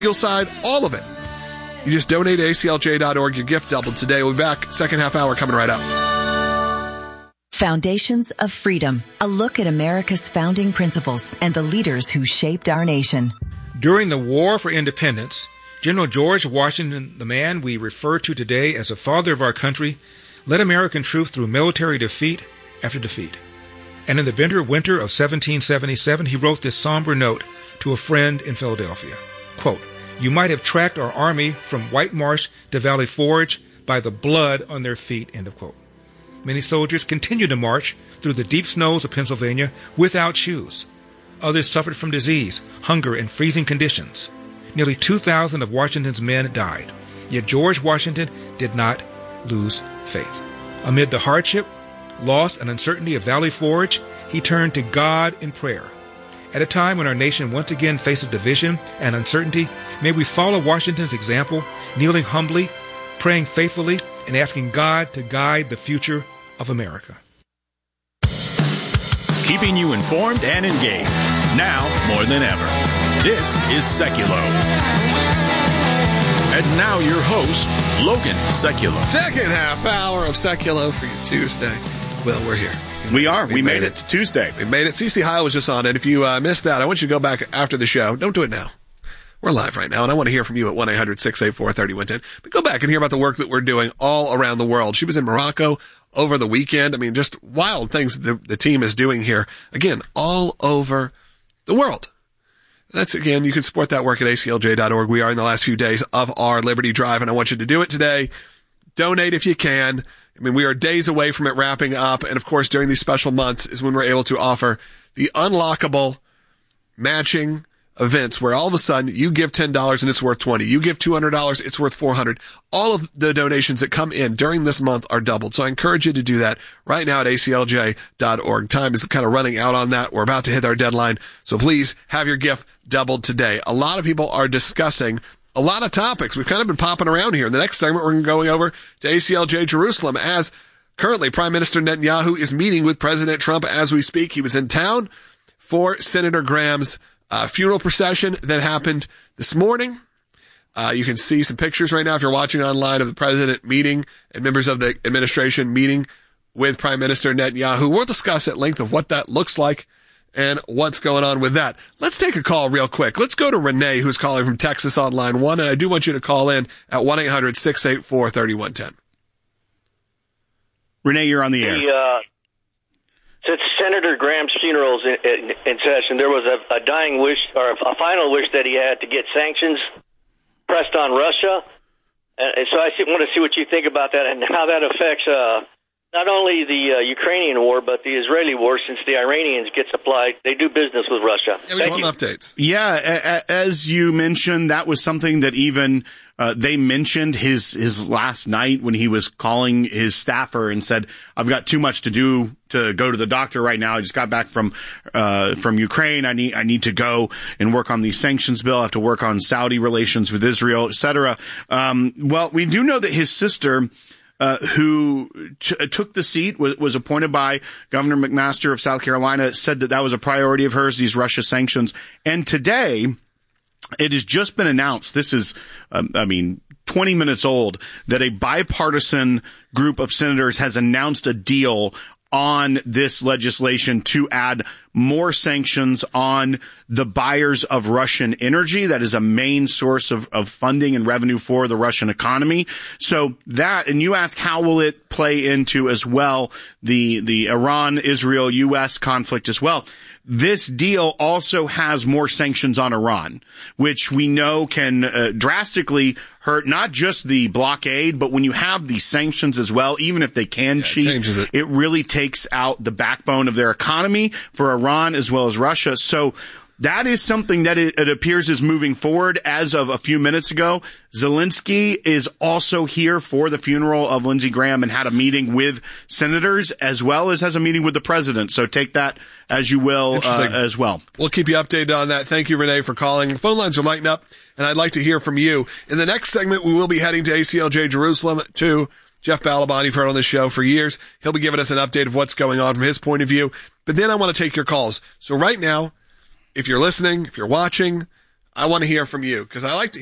legal side, all of it. You just donate to aclj.org. Your gift doubled today. We'll be back. Second half hour coming right up. Foundations of Freedom, a look at America's founding principles and the leaders who shaped our nation. During the War for Independence, General George Washington, the man we refer to today as the father of our country, led American troops through military defeat after defeat. And in the bitter winter of 1777, he wrote this somber note to a friend in Philadelphia. Quote, "You might have tracked our army from White Marsh to Valley Forge by the blood on their feet," end of quote. Many soldiers continued to march through the deep snows of Pennsylvania without shoes. Others suffered from disease, hunger, and freezing conditions. Nearly 2,000 of Washington's men died. Yet George Washington did not lose faith. Amid the hardship, loss, and uncertainty of Valley Forge, he turned to God in prayer. At a time when our nation once again faces division and uncertainty, may we follow Washington's example, kneeling humbly, praying faithfully, and asking God to guide the future of America. Keeping you informed and engaged, now more than ever. This is Seculo. And now your host, Logan Seculo. Second half hour of Seculo for your Tuesday. Well, we're here. We are. We made it to Tuesday. We made it. CeCe Heil was just on it. If you missed that, I want you to go back after the show. Don't do it now. We're live right now, and I want to hear from you at 1-800-684-3110. But go back and hear about the work that we're doing all around the world. She was in Morocco over the weekend. I mean, just wild things the team is doing here. Again, all over the world. That's, again, you can support that work at aclj.org. We are in the last few days of our Liberty Drive, and I want you to do it today. Donate if you can. I mean, we are days away from it wrapping up, and of course, during these special months is when we're able to offer the unlockable matching events where all of a sudden you give $10 and it's worth $20. You give $200, it's worth $400. All of the donations that come in during this month are doubled. So I encourage you to do that right now at aclj.org. Time is kind of running out on that. We're about to hit our deadline. So please have your gift doubled today. A lot of people are discussing a lot of topics. We've kind of been popping around here. In the next segment, we're going over to ACLJ Jerusalem as currently Prime Minister Netanyahu is meeting with President Trump as we speak. He was in town for Senator Graham's funeral procession that happened this morning. You can see some pictures right now if you're watching online of the president meeting and members of the administration meeting with Prime Minister Netanyahu. We'll discuss at length of what that looks like and what's going on with that. Let's take a call real quick. Let's go to Renee, who's calling from Texas on line 1. And I do want you to call in at 1-800-684-3110. Renee, you're on the air. Since Senator Graham's funeral is in session, there was a dying wish, or a final wish that he had to get sanctions pressed on Russia. And so I want to see what you think about that and how that affects not only the Ukrainian war, but the Israeli war, since the Iranians get supplied. They do business with Russia. Yeah, we have some updates. Yeah, as you mentioned, that was something that even they mentioned his last night when he was calling his staffer and said, "I've got too much to do to go to the doctor right now. I just got back from Ukraine. I need to go and work on the sanctions bill. I have to work on Saudi relations with Israel, etc." Well, we do know that his sister, who took the seat, was appointed by Governor McMaster of South Carolina, said that was a priority of hers, these Russia sanctions. And today, it has just been announced, this is, 20 minutes old, that a bipartisan group of senators has announced a deal on this legislation to add more sanctions on the buyers of Russian energy. That is a main source of funding and revenue for the Russian economy. So that, and you ask how will it play into as well the Iran, Israel, U.S. conflict as well. This deal also has more sanctions on Iran, which we know can drastically hurt not just the blockade, but when you have these sanctions as well, even if they can cheat, it really takes out the backbone of their economy for Iran as well as Russia. So that is something that it appears is moving forward as of a few minutes ago. Zelensky is also here for the funeral of Lindsey Graham and had a meeting with senators as well as has a meeting with the president. So take that as you will as well. We'll keep you updated on that. Thank you, Renee, for calling. The phone lines are lighting up, and I'd like to hear from you. In the next segment, we will be heading to ACLJ Jerusalem to Jeff Balaban. You've heard on this show for years. He'll be giving us an update of what's going on from his point of view. But then I want to take your calls. So right now, if you're listening, if you're watching, I want to hear from you because I like to